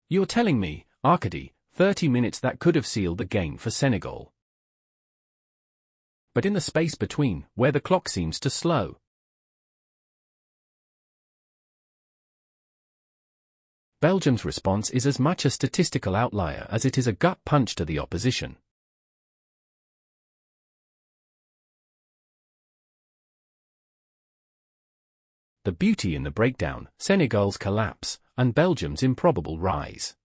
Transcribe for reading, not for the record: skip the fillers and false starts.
You're telling me, Arcady, 30 minutes that could have sealed the game for Senegal. But in the space between, where the clock seems to slow. Belgium's response is as much a statistical outlier as it is a gut punch to the opposition. The beauty in the breakdown, Senegal's collapse, and Belgium's improbable rise.